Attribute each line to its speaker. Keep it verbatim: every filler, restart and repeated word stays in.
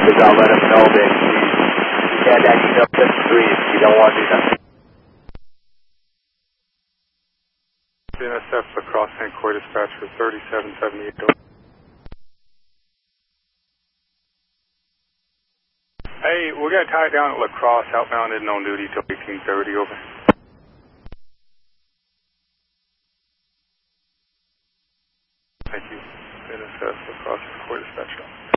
Speaker 1: Because I'll let them know that you, you had that email to three if you don't want to do nothing.
Speaker 2: N S F Lacrosse Saint Croix dispatch for thirty-seven seventy-eight. Hey, we're going to tie it down at Lacrosse. Outbound isn't on duty till eighteen thirty, over. Thank you. N S F Lacrosse Saint Croix dispatch.